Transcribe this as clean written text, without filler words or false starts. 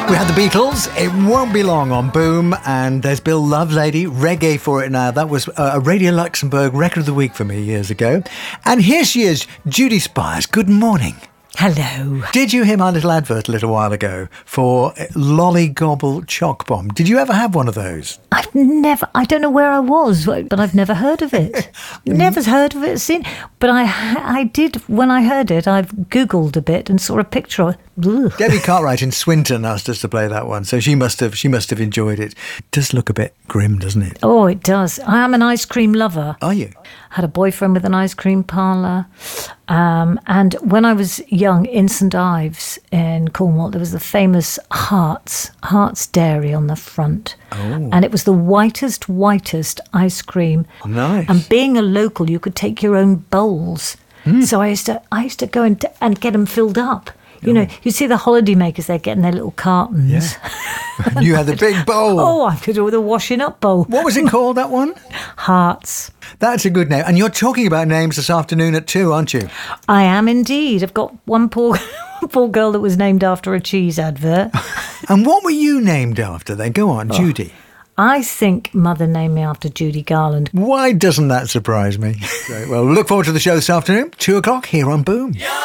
We had the Beatles. It won't be long on Boom, and there's Bill Lovelady, Reggae for It Now. That was a Radio Luxembourg Record of the Week for me years ago. And here she is, Judy Spires. Good morning. Hello. Did you hear my little advert a little while ago for Lollygobble Choc Bomb? Did you ever have one of those? I don't know where I was, but I've never heard of it. Never heard of it, seen. But I did, when I heard it, I've Googled a bit and saw a picture. Ugh. Debbie Cartwright in Swinton asked us to play that one, so she must have enjoyed it. It does look a bit grim, doesn't it? Oh, it does. I am an ice cream lover. Are you? Had a boyfriend with an ice cream parlour. And when I was young in St Ives in Cornwall, there was the famous Hearts Dairy on the front. Oh. And it was the whitest ice cream. Nice. And being a local, you could take your own bowls. So I used to go and get them filled up. You know, you see the holidaymakers, they're getting their little cartons. Yeah. You had the big bowl. Oh, I could do the washing up bowl. What was it called, that one? Hearts. That's a good name. And you're talking about names this afternoon at 2, aren't you? I am indeed. I've got one poor girl that was named after a cheese advert. And what were you named after then? Go on, Judy. I think Mother named me after Judy Garland. Why doesn't that surprise me? Great. Well, look forward to the show this afternoon, 2 o'clock here on Boom.